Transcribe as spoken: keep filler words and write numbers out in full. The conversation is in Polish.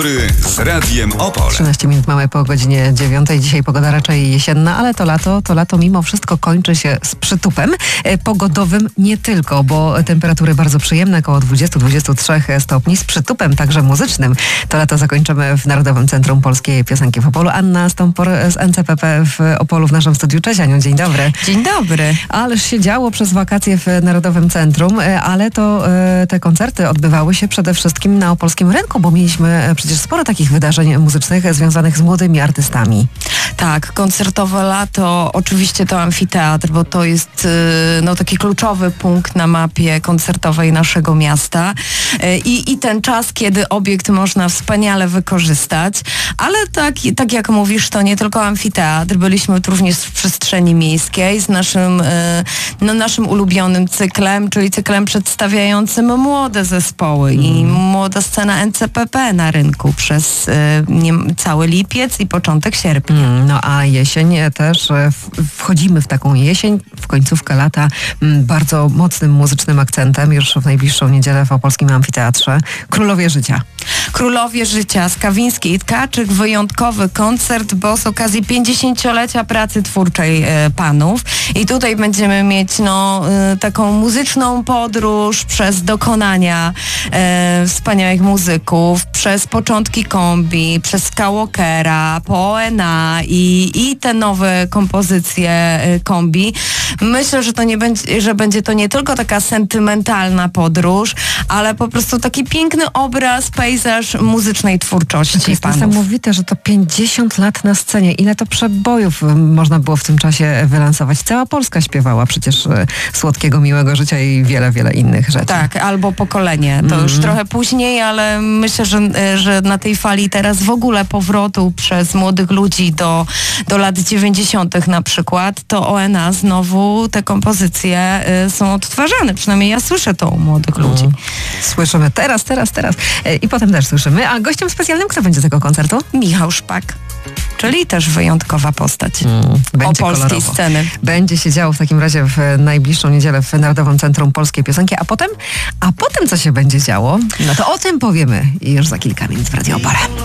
z Radiem Opole. trzynaście minut mamy po godzinie dziewiątej. Dzisiaj pogoda raczej jesienna, ale to lato, to lato mimo wszystko kończy się z przytupem. E, pogodowym nie tylko, bo temperatury bardzo przyjemne, około dwadzieścia do dwudziestu trzech stopni. Z przytupem także muzycznym. To lato zakończymy w Narodowym Centrum Polskiej Piosenki w Opolu. Anna Stąpor z N C P P w Opolu w naszym studiu. Cześć Aniu, dzień dobry. Dzień dobry. Ależ się działo przez wakacje w Narodowym Centrum, ale to e, te koncerty odbywały się przede wszystkim na opolskim rynku, bo mieliśmy przecież sporo takich wydarzeń muzycznych związanych z młodymi artystami. Tak, koncertowe lato, oczywiście to amfiteatr, bo to jest no, taki kluczowy punkt na mapie koncertowej naszego miasta i, i ten czas, kiedy obiekt można wspaniale wykorzystać, ale tak, tak jak mówisz, to nie tylko amfiteatr, byliśmy tu również w przestrzeni miejskiej z naszym, no, naszym ulubionym cyklem, czyli cyklem przedstawiającym młode zespoły mm. i młoda scena N C P P na rynku przez nie, cały lipiec i początek sierpnia. Mm, no a jesień też, wchodzimy w taką jesień, w końcówkę lata, bardzo mocnym muzycznym akcentem, już w najbliższą niedzielę w Opolskim Amfiteatrze. Królowie Życia. Królowie Życia, Skawiński i Tkaczyk, wyjątkowy koncert, bo z okazji pięćdziesięciolecia pracy twórczej e, panów. I tutaj będziemy mieć no, e, taką muzyczną podróż przez dokonania e, wspaniałych muzyków, przez początki kombi, przez Skywalkera, po O N A i, i te nowe kompozycje e, kombi. Myślę, że to nie będzie, że będzie to nie tylko taka sentymentalna podróż, ale po prostu taki piękny obraz, pejzaż muzycznej twórczości To jest panów. niesamowite, że to pięćdziesiąt lat na scenie. Ile to przebojów można było w tym czasie wylansować? Cała Polska śpiewała przecież Słodkiego Miłego Życia i wiele, wiele innych rzeczy. Tak, albo Pokolenie. To mm. już trochę później, ale myślę, że, że na tej fali teraz w ogóle powrotu przez młodych ludzi do, do lat dziewięćdziesiątych na przykład, to O N A znowu te kompozycje y, są odtwarzane. Przynajmniej ja słyszę to u młodych mm. ludzi. Słyszymy teraz, teraz, teraz. I potem też słyszymy. A gościem specjalnym kto będzie tego koncertu? Michał Szpak. Czyli też wyjątkowa postać mm, opolskiej kolorowo. Sceny. Będzie się działo w takim razie w najbliższą niedzielę w Narodowym Centrum Polskiej Piosenki, a potem, a potem co się będzie działo? No to o tym powiemy już za kilka minut w Radio Opole.